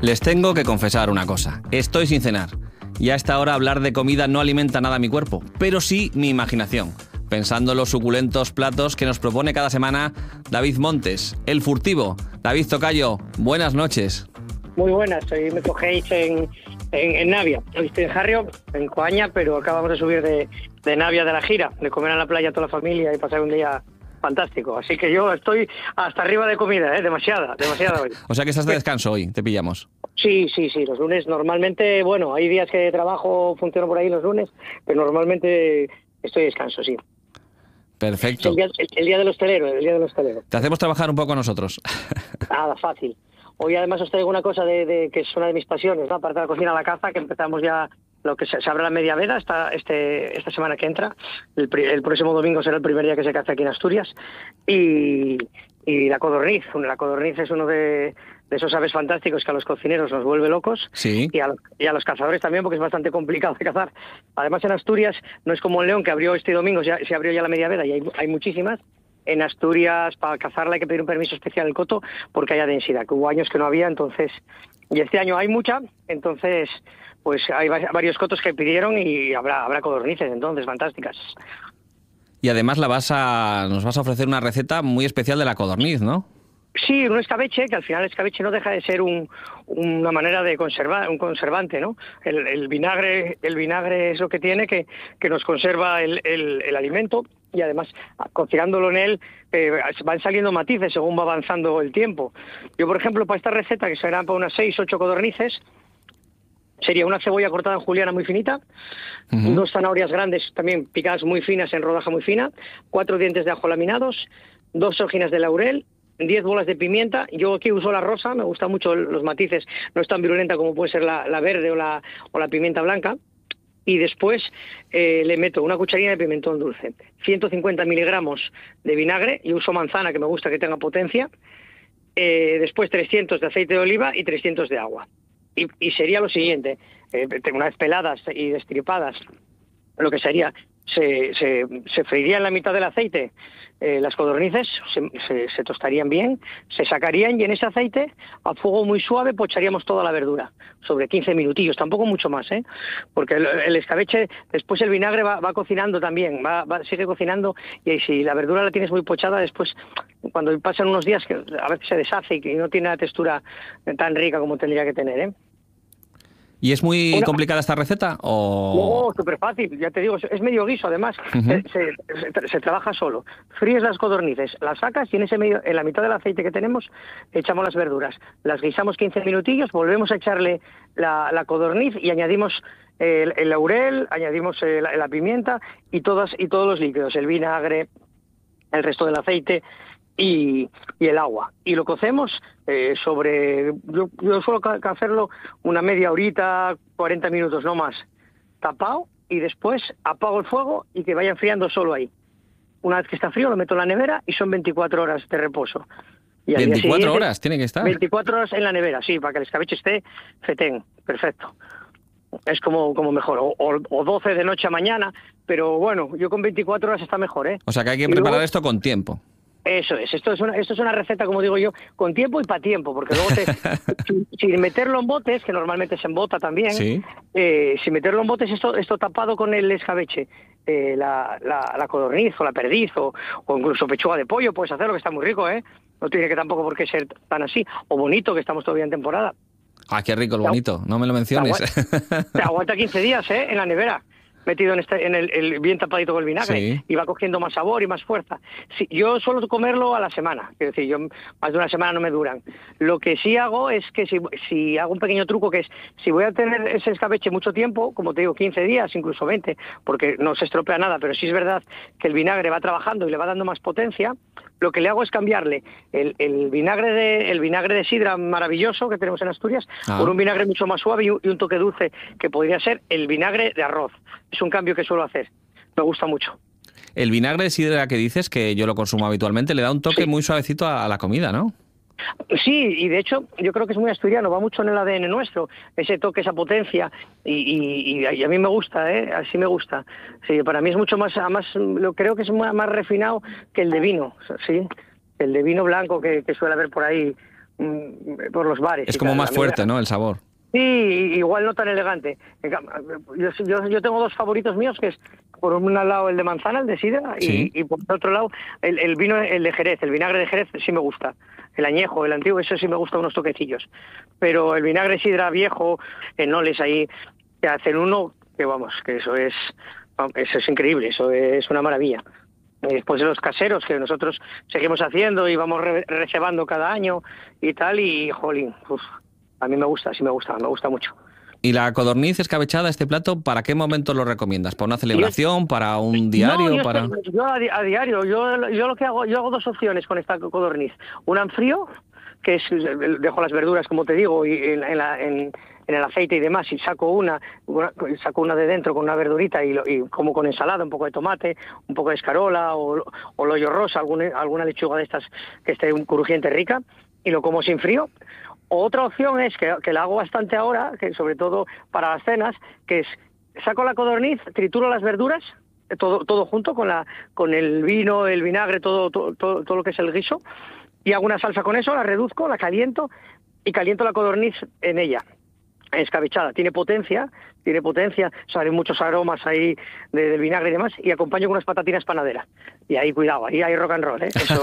Les tengo que confesar una cosa. Estoy sin cenar. Y a esta hora hablar de comida no alimenta nada mi cuerpo, pero sí mi imaginación. Pensando en los suculentos platos que nos propone cada semana David Montes, el furtivo. David Tocayo, buenas noches. Muy buenas, hoy me cogéis en Navia. Hoy estoy en Jarrio, en Coaña, pero acabamos de subir de Navia de la gira, de comer en la playa toda la familia y pasar un día fantástico. Así que yo estoy hasta arriba de comida, demasiada hoy. O sea que estás de descanso hoy, te pillamos. Sí, los lunes normalmente, bueno, hay días que trabajo, funciono por ahí los lunes, pero normalmente estoy de descanso, sí. Perfecto. El día del hostelero, Te hacemos trabajar un poco nosotros. Nada, fácil. Hoy además os traigo una cosa de que es una de mis pasiones, ¿no? Aparte de la cocina a la caza, que empezamos ya lo que se abre la media veda esta semana que entra. El próximo domingo será el primer día que se caza aquí en Asturias. Y la codorniz. La codorniz es uno de esos aves fantásticos que a los cocineros nos vuelve locos. Sí. Y a los cazadores también, porque es bastante complicado de cazar. Además, en Asturias no es como en León, que abrió este domingo, se abrió ya la media veda y hay muchísimas. En Asturias, para cazarla hay que pedir un permiso especial al coto porque haya densidad, que hubo años que no había, entonces... Y este año hay mucha, entonces pues hay varios cotos que pidieron y habrá codornices, entonces, fantásticas. Y además nos vas a ofrecer una receta muy especial de la codorniz, ¿no? Sí, un escabeche, que al final el escabeche no deja de ser una manera de conservar, un conservante, ¿no? El vinagre es lo que tiene, que nos conserva el alimento, y además, cocinándolo en él, van saliendo matices según va avanzando el tiempo. Yo, por ejemplo, para esta receta, que serán para unas 6 o 8 codornices, sería una cebolla cortada en juliana muy finita, 2 zanahorias grandes también picadas muy finas en rodaja muy fina, 4 dientes de ajo laminados, 2 hojinas de laurel, 10 bolas de pimienta. Yo aquí uso la rosa, me gustan mucho los matices, no es tan virulenta como puede ser la verde o la pimienta blanca. Y después le meto una cucharina de pimentón dulce, 150 miligramos de vinagre, y uso manzana, que me gusta que tenga potencia, después 300 de aceite de oliva y 300 de agua. Y sería lo siguiente, una vez peladas y destripadas, lo que sería, se freiría en la mitad del aceite las codornices, se tostarían bien, se sacarían, y en ese aceite, a fuego muy suave, pocharíamos toda la verdura, sobre 15 minutillos, tampoco mucho más, porque el escabeche, después el vinagre va cocinando también, sigue cocinando, y si la verdura la tienes muy pochada, después, cuando pasan unos días, a veces se deshace y no tiene la textura tan rica como tendría que tener, ¿Y es muy complicada esta receta? No, súper fácil, ya te digo, es medio guiso además, se trabaja solo. Fríes las codornices, las sacas y en la mitad del aceite que tenemos echamos las verduras. Las guisamos 15 minutillos, volvemos a echarle la codorniz y añadimos el laurel, añadimos la pimienta y todos los líquidos, el vinagre, el resto del aceite y el agua. Y lo cocemos yo suelo hacerlo una media horita, 40 minutos, no más, tapado, y después apago el fuego y que vaya enfriando solo ahí. Una vez que está frío lo meto en la nevera y son 24 horas de reposo. Y 24 horas tiene que estar. 24 horas en la nevera, sí, para que el escabeche esté fetén, perfecto. Es como mejor, o 12 de noche a mañana, pero bueno, yo con 24 horas está mejor, O sea que hay que preparar esto con tiempo. Eso es, esto es una receta, como digo yo, con tiempo y para tiempo, porque luego sin meterlo en botes, que normalmente se embota también, ¿sí? Sin meterlo en botes, esto tapado con el escabeche, la codorniz o la perdiz o incluso pechuga de pollo, puedes hacerlo, que está muy rico, no tiene que tampoco por qué ser tan así, o bonito, que estamos todavía en temporada. Ah, qué rico el bonito, no me lo menciones. Te aguanta 15 dís, en la nevera, metido en el bien tapadito con el vinagre, sí. Y va cogiendo más sabor y más fuerza. Sí, yo suelo comerlo a la semana, es decir, más de una semana no me duran. Lo que sí hago es que si hago un pequeño truco, que es, si voy a tener ese escabeche mucho tiempo, como te digo, 15 días, incluso 20, porque no se estropea nada, pero sí es verdad que el vinagre va trabajando y le va dando más potencia, lo que le hago es cambiarle el vinagre de sidra maravilloso que tenemos en Asturias por un vinagre mucho más suave y un toque dulce, que podría ser el vinagre de arroz. Es un cambio que suelo hacer, me gusta mucho. El vinagre de sidra que dices, que yo lo consumo habitualmente, le da un toque muy suavecito a la comida, ¿no? Sí, y de hecho yo creo que es muy asturiano, va mucho en el ADN nuestro, ese toque, esa potencia, y a mí me gusta, así me gusta. Sí, para mí es mucho más, además creo que es más refinado que el de vino, sí, el de vino blanco que suele haber por ahí por los bares. Es como más fuerte, ¿no? El sabor. Sí, igual no tan elegante. Yo tengo dos favoritos míos, que es por un lado el de manzana, el de sidra, Sí. y por otro lado el vino, el de Jerez, el vinagre de Jerez sí me gusta. El añejo, el antiguo, eso sí me gusta unos toquecillos. Pero el vinagre de sidra viejo, en Noles ahí, que hacen uno, que vamos, que eso es increíble, eso es una maravilla. Después de los caseros que nosotros seguimos haciendo y vamos reservando cada año y tal, y jolín, a mí me gusta mucho. ¿Y la codorniz escabechada, este plato, para qué momento lo recomiendas? ¿Para una celebración? ¿Para un diario? No, yo a diario, yo lo que hago, yo hago dos opciones con esta codorniz. Una en frío, que es, dejo las verduras, como te digo, y en el aceite y demás, y saco una de dentro con una verdurita y como con ensalada, un poco de tomate, un poco de escarola o loyo rosa, alguna lechuga de estas que esté crujiente rica, y lo como sin frío. Otra opción es que la hago bastante ahora, que sobre todo para las cenas, que es saco la codorniz, trituro las verduras, todo junto con el vino, el vinagre, todo lo que es el guiso, y hago una salsa con eso, la reduzco, la caliento y caliento la codorniz en ella. Escabechada, tiene potencia, salen muchos aromas ahí del vinagre y demás, y acompaño con unas patatinas panaderas. Y ahí, cuidado, ahí hay rock and roll, ¿eh? Eso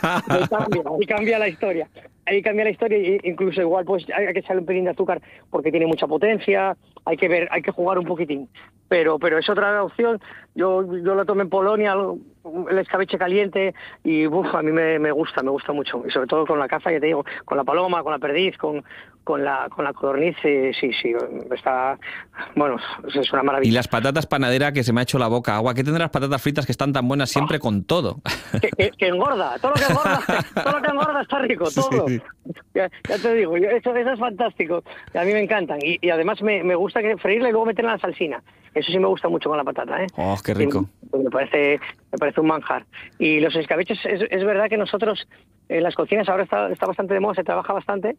ahí cambia la historia. Ahí cambia la historia, e incluso igual pues hay que echarle un pelín de azúcar porque tiene mucha potencia, hay que jugar un poquitín. Pero es otra opción. Yo la tomé en Polonia, el escabeche caliente, y a mí me gusta mucho. Y sobre todo con la caza, ya te digo, con la paloma, con la perdiz, con la codorniz, sí, está, bueno, es una maravilla. Y las patatas panadera, que se me ha hecho la boca agua. ¿Qué tendrán las patatas fritas que están tan buenas siempre con todo? Que engorda, todo lo que engorda está rico, todo. Sí. Ya te digo, eso es fantástico. A mí me encantan. Y además me gusta freírla y luego meterla en la salsina. Eso sí me gusta mucho con la patata, ¿eh? ¡Oh, qué rico! Me parece un manjar. Y los escabeches, es verdad que nosotros en las cocinas ahora está bastante de moda, se trabaja bastante,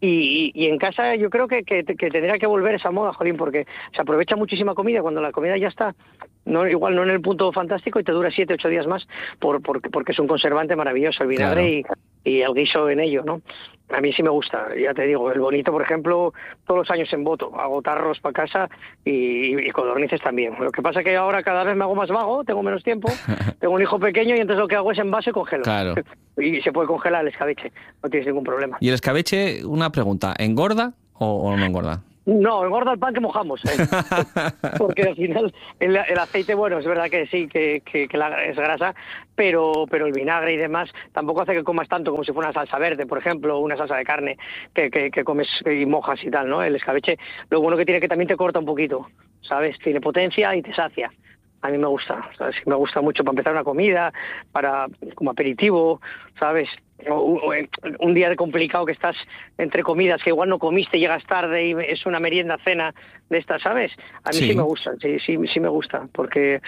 y en casa yo creo que tendría que volver esa moda, jolín, porque se aprovecha muchísima comida cuando la comida ya está, igual no en el punto fantástico, y te dura 7, 8 días más, porque es un conservante maravilloso el vinagre. Claro. Y el guiso en ello, ¿no? A mí sí me gusta, ya te digo, el bonito, por ejemplo, todos los años en boto, hago tarros para casa y codornices también. Lo que pasa es que ahora cada vez me hago más vago, tengo menos tiempo, tengo un hijo pequeño y entonces lo que hago es envaso y congelo. Claro. Y se puede congelar el escabeche, no tienes ningún problema. ¿Y el escabeche, una pregunta, engorda o no engorda? No, engorda el pan que mojamos, ¿eh? Porque al final el aceite, bueno, es verdad que sí, que es grasa, pero el vinagre y demás tampoco hace que comas tanto como si fuera una salsa verde, por ejemplo, o una salsa de carne que comes y mojas y tal, ¿no? El escabeche, lo bueno que tiene que también te corta un poquito, ¿sabes? Tiene potencia y te sacia. A mí me gusta, ¿sabes? Me gusta mucho para empezar una comida, como aperitivo, ¿sabes? O un día complicado que estás entre comidas, que igual no comiste, llegas tarde y es una merienda, cena de estas, ¿sabes? A mí sí me gusta, sí me gusta, porque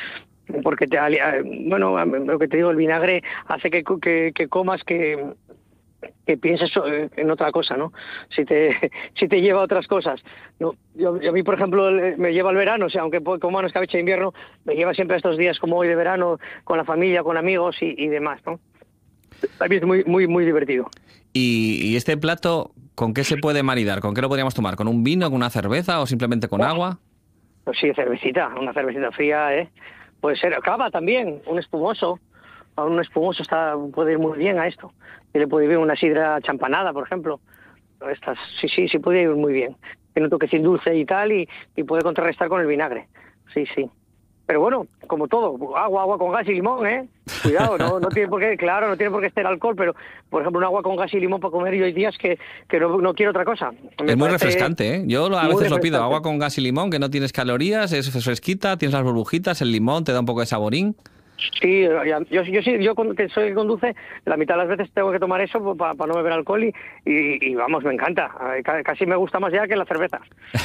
bueno, lo que te digo, el vinagre hace que comas, que pienses en otra cosa, ¿no? Si te lleva a otras cosas. No, yo a mí, por ejemplo, me lleva el verano, o sea, aunque coma un escabeche de invierno, me lleva siempre a estos días como hoy de verano, con la familia, con amigos y demás, ¿no? A mí es muy divertido. ¿Y este plato, con qué se puede maridar? ¿Con qué lo podríamos tomar? ¿Con un vino, con una cerveza o simplemente con agua? Pues sí, una cervecita fría, ¿eh? Puede ser cava también, un espumoso. Un espumoso puede ir muy bien a esto. Y le puede ir bien una sidra champanada, por ejemplo. Estas, sí puede ir muy bien. Tiene un toquecín dulce y tal, y puede contrarrestar con el vinagre. Sí. Pero bueno, como todo, agua con gas y limón, ¿eh? Cuidado, no tiene por qué, claro, no tiene por qué ser alcohol, pero, por ejemplo, un agua con gas y limón para comer, yo hay días que no quiero otra cosa. Es muy refrescante, ¿eh? Yo a veces lo pido, agua con gas y limón, que no tienes calorías, es fresquita, tienes las burbujitas, el limón te da un poco de saborín. Sí, yo que soy el que conduce, la mitad de las veces tengo que tomar eso para no beber alcohol y vamos, me encanta. Casi me gusta más ya que la cerveza.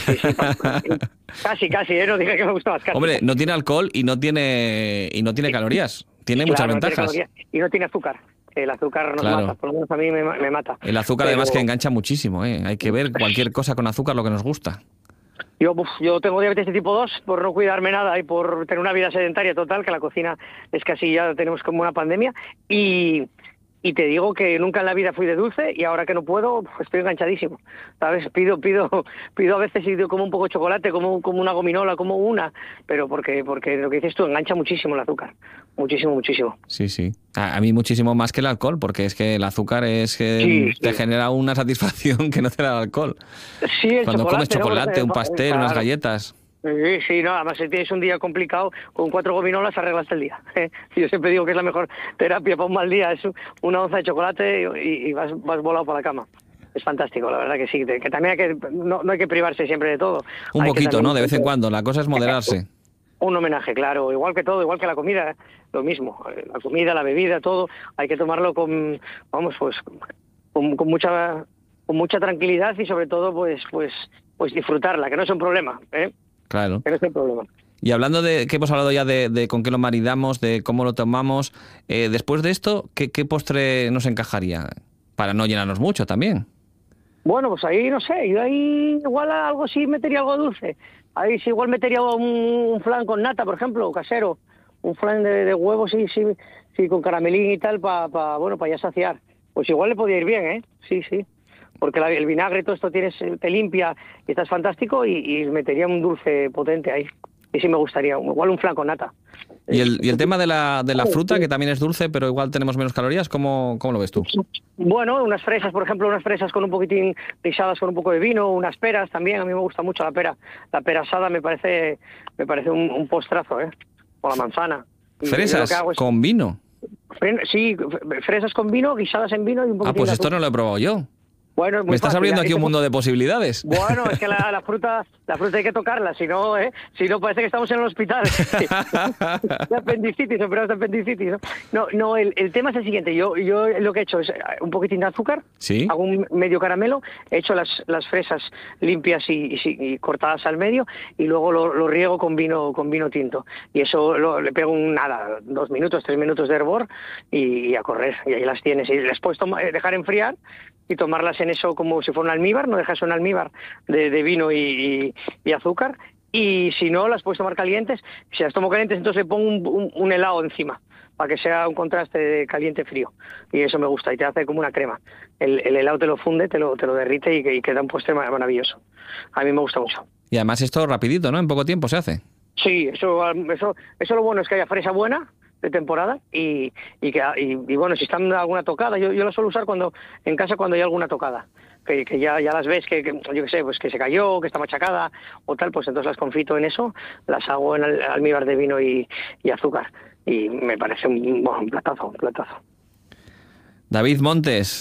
Sí, casi, no dije que me gusta más. Casi. Hombre, no tiene alcohol y no tiene calorías. Tiene muchas ventajas. Y no tiene azúcar. El azúcar nos mata, por lo menos a mí me mata. El azúcar además que engancha muchísimo, ¿eh? Hay que ver cualquier cosa con azúcar lo que nos gusta. Yo tengo diabetes de tipo 2 por no cuidarme nada y por tener una vida sedentaria total, que la cocina es casi ya tenemos como una pandemia, y y te digo que nunca en la vida fui de dulce y ahora que no puedo, pues estoy enganchadísimo, ¿sabes? Pido a veces y como un poco de chocolate, como una gominola, como una, pero porque lo que dices tú, engancha muchísimo el azúcar, muchísimo. Sí, sí. A mí muchísimo más que el alcohol, porque es que el azúcar es que Sí, te sí. genera una satisfacción que no te da el alcohol. Sí, el Cuando comes chocolate, chocolate, ¿no? un pastel, unas Claro. galletas. Sí, no, además si tienes un día complicado, con 4 gominolas arreglaste el día. Yo siempre digo que es la mejor terapia para un mal día, es una onza de chocolate y vas volado para la cama. Es fantástico, la verdad que sí, que también no hay que privarse siempre de todo. Un Hay que poquito, también ¿no? De vez en cuando. La cosa es moderarse. un homenaje, claro, igual que todo, igual que la comida, lo mismo. La comida, la bebida, todo, hay que tomarlo con mucha tranquilidad y sobre todo pues disfrutarla, que no es un problema, ¿eh? Claro. Que no es un problema. Y hablando de que hemos hablado ya de con qué lo maridamos, de cómo lo tomamos, después de esto, ¿qué postre nos encajaría? Para no llenarnos mucho también. Bueno, pues ahí no sé, yo ahí igual algo sí metería algo dulce. Ahí sí igual metería un flan con nata, por ejemplo, casero. Un flan de huevos, sí, con caramelín y tal, para ya saciar. Pues igual le podía ir bien, ¿eh? Sí. Porque el vinagre, todo esto te limpia y estás fantástico y metería un dulce potente ahí. Y sí me gustaría, igual un flan con nata. Y el tema de la fruta, que también es dulce, pero igual tenemos menos calorías, ¿cómo lo ves tú? Bueno, unas fresas, por ejemplo, unas fresas con un poquitín pisadas con un poco de vino, unas peras también, a mí me gusta mucho la pera. La pera asada me parece un postrazo, ¿eh? O la manzana. Y ¿Fresas lo que hago es, con vino? sí, fresas con vino, guisadas en vino y un poquitín Pues de esto no azúcar. lo he probado yo. Bueno, es muy Me estás fácil, abriendo ahí aquí un mundo de posibilidades. Bueno, es que la fruta hay que tocarla, si no parece que estamos en el hospital. De apendicitis, operados de apendicitis, ¿no? No, el tema es el siguiente, yo lo que he hecho es un poquitín de azúcar, ¿Sí? hago un medio caramelo, he hecho las fresas limpias y cortadas al medio y luego lo riego con vino tinto. Y eso le pego 2 minutos, 3 minutos de hervor y a correr, y ahí las tienes. Y les puedes dejar enfriar y tomarlas en eso como si fuera un almíbar, no dejas un almíbar de vino y azúcar, y si no, las puedes tomar calientes. Si las tomo calientes, entonces le pongo un helado encima, para que sea un contraste de caliente-frío, y eso me gusta, y te hace como una crema. El helado te lo funde, te lo derrite y queda un postre maravilloso. A mí me gusta mucho. Y además esto rapidito, ¿no? En poco tiempo se hace. Sí, eso lo bueno es que haya fresa buena, de temporada y bueno, si están alguna tocada, yo la suelo usar en casa cuando hay alguna tocada, que ya las ves que yo qué sé, pues que se cayó, que está machacada o tal, pues entonces las confito en eso, las hago en almíbar de vino y azúcar y me parece un platazo. David Montes,